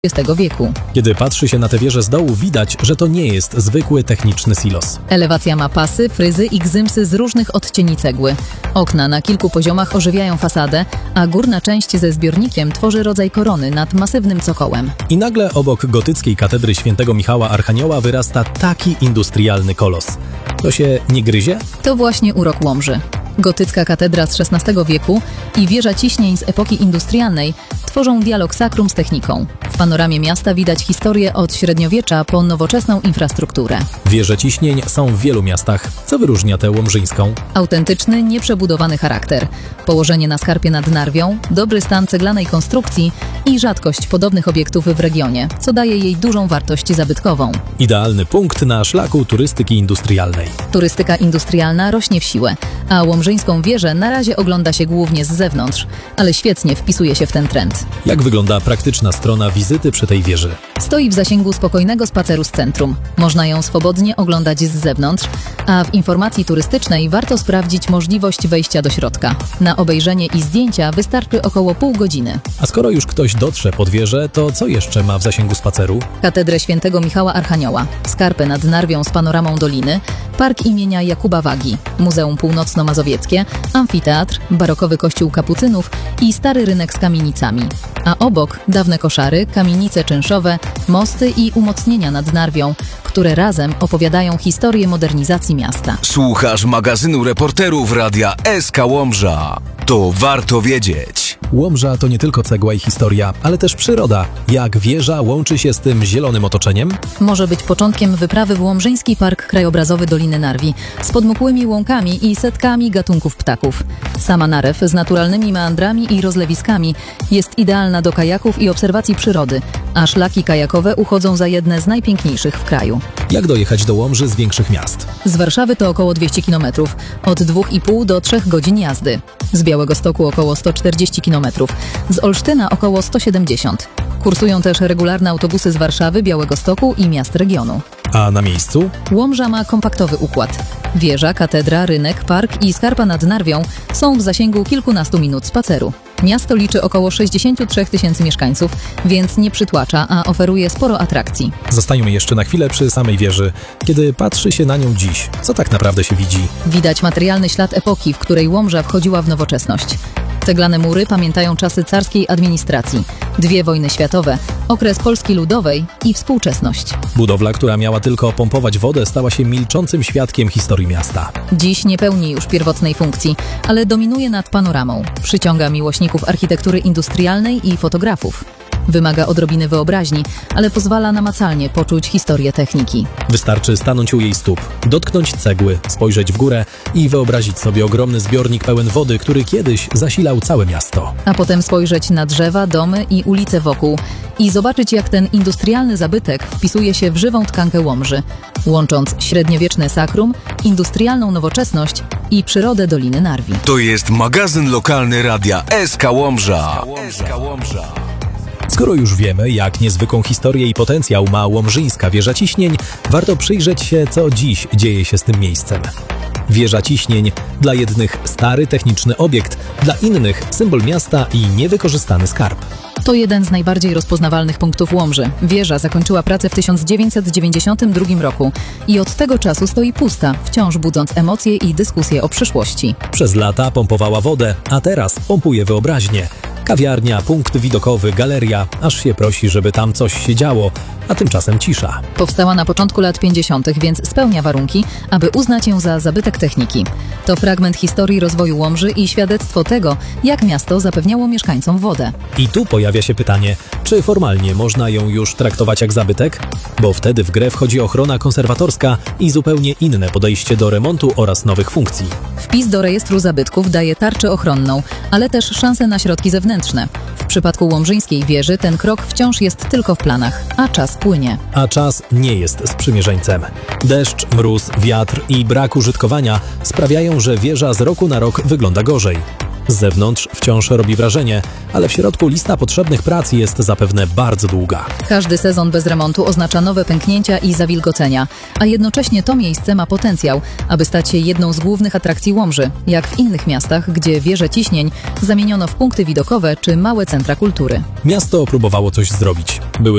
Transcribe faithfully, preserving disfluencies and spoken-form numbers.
dwudziestego wieku. Kiedy patrzy się na tę wieżę z dołu, widać, że to nie jest zwykły techniczny silos. Elewacja ma pasy, fryzy i gzymsy z różnych odcieni cegły. Okna na kilku poziomach ożywiają fasadę, a górna część ze zbiornikiem tworzy rodzaj korony nad masywnym cokołem. I nagle obok gotyckiej katedry świętego Michała Archanioła wyrasta taki industrialny kolos. To się nie gryzie? To właśnie urok Łomży. Gotycka katedra z szesnastego wieku i wieża ciśnień z epoki industrialnej tworzą dialog sakrum z techniką. W panoramie miasta widać historię od średniowiecza po nowoczesną infrastrukturę. Wieże ciśnień są w wielu miastach. Co wyróżnia tę łomżyńską? Autentyczny, nieprzebudowany charakter, położenie na skarpie nad Narwią, dobry stan ceglanej konstrukcji i rzadkość podobnych obiektów w regionie, co daje jej dużą wartość zabytkową. Idealny punkt na szlaku turystyki industrialnej. Turystyka industrialna rośnie w siłę, a łomżyńską wieżę na razie ogląda się głównie z zewnątrz, ale świetnie wpisuje się w ten trend. Jak wygląda praktyczna strona wizyty przy tej wieży? Stoi w zasięgu spokojnego spaceru z centrum. Można ją swobodnie oglądać z zewnątrz, a w informacji turystycznej warto sprawdzić możliwość wejścia do środka. Na obejrzenie i zdjęcia wystarczy około pół godziny. A skoro już ktoś dotrze pod wieżę, to co jeszcze ma w zasięgu spaceru? Katedrę świętego Michała Archanioła, skarpę nad Narwią z panoramą doliny, park imienia Jakuba Wagi, Muzeum Północno-Mazowieckie, amfiteatr, barokowy kościół kapucynów i stary rynek z kamienicami. A obok dawne koszary, kamienice czynszowe, mosty i umocnienia nad Narwią, które razem opowiadają historię modernizacji miasta. Słuchasz magazynu reporterów Radia S K Łomża. To warto wiedzieć. Łomża to nie tylko cegła i historia, ale też przyroda. Jak wieża łączy się z tym zielonym otoczeniem? Może być początkiem wyprawy w Łomżyński Park Krajobrazowy Doliny Narwi z podmokłymi łąkami i setkami gatunków ptaków. Sama Narew z naturalnymi meandrami i rozlewiskami jest idealna do kajaków i obserwacji przyrody, a szlaki kajakowe uchodzą za jedne z najpiękniejszych w kraju. Jak dojechać do Łomży z większych miast? Z Warszawy to około dwieście kilometrów, od dwóch i pół do trzech godzin jazdy. Z Białegostoku około sto czterdzieści kilometrów, z Olsztyna około sto siedemdziesiąt. Kursują też regularne autobusy z Warszawy, Białegostoku i miast regionu. A na miejscu? Łomża ma kompaktowy układ. Wieża, katedra, rynek, park i skarpa nad Narwią są w zasięgu kilkunastu minut spaceru. Miasto liczy około sześćdziesiąt trzy tysięcy mieszkańców, więc nie przytłacza, a oferuje sporo atrakcji. Zostańmy jeszcze na chwilę przy samej wieży. Kiedy patrzy się na nią dziś, co tak naprawdę się widzi? Widać materialny ślad epoki, w której Łomża wchodziła w nowoczesność. Ceglane mury pamiętają czasy carskiej administracji, dwie wojny światowe, okres Polski Ludowej i współczesność. Budowla, która miała tylko pompować wodę, stała się milczącym świadkiem historii miasta. Dziś nie pełni już pierwotnej funkcji, ale dominuje nad panoramą. Przyciąga miłośników architektury industrialnej i fotografów. Wymaga odrobiny wyobraźni, ale pozwala namacalnie poczuć historię techniki. Wystarczy stanąć u jej stóp, dotknąć cegły, spojrzeć w górę i wyobrazić sobie ogromny zbiornik pełen wody, który kiedyś zasilał całe miasto. A potem spojrzeć na drzewa, domy i ulice wokół i zobaczyć, jak ten industrialny zabytek wpisuje się w żywą tkankę Łomży, łącząc średniowieczne sakrum, industrialną nowoczesność i przyrodę Doliny Narwi. To jest magazyn lokalny Radia S K Łomża. Skoro już wiemy, jak niezwykłą historię i potencjał ma łomżyńska wieża ciśnień, warto przyjrzeć się, co dziś dzieje się z tym miejscem. Wieża ciśnień dla jednych stary techniczny obiekt, dla innych symbol miasta i niewykorzystany skarb. To jeden z najbardziej rozpoznawalnych punktów Łomży. Wieża zakończyła pracę w tysiąc dziewięćset dziewięćdziesiątym drugim roku i od tego czasu stoi pusta, wciąż budząc emocje i dyskusje o przyszłości. Przez lata pompowała wodę, a teraz pompuje wyobraźnię. Kawiarnia, punkt widokowy, galeria, aż się prosi, żeby tam coś się działo, a tymczasem cisza. Powstała na początku lat pięćdziesiątych, więc spełnia warunki, aby uznać ją za zabytek techniki. To fragment historii rozwoju Łomży i świadectwo tego, jak miasto zapewniało mieszkańcom wodę. I tu pojawia się pytanie, czy formalnie można ją już traktować jak zabytek? Bo wtedy w grę wchodzi ochrona konserwatorska i zupełnie inne podejście do remontu oraz nowych funkcji. Wpis do rejestru zabytków daje tarczę ochronną, ale też szansę na środki zewnętrzne. W przypadku łomżyńskiej wieży ten krok wciąż jest tylko w planach, a czas płynie. A czas nie jest sprzymierzeńcem. Deszcz, mróz, wiatr i brak użytkowania sprawiają, że wieża z roku na rok wygląda gorzej. Z zewnątrz wciąż robi wrażenie, ale w środku lista potrzebnych prac jest zapewne bardzo długa. Każdy sezon bez remontu oznacza nowe pęknięcia i zawilgocenia, a jednocześnie to miejsce ma potencjał, aby stać się jedną z głównych atrakcji Łomży, jak w innych miastach, gdzie wieże ciśnień zamieniono w punkty widokowe czy małe centra kultury. Miasto próbowało coś zrobić. Były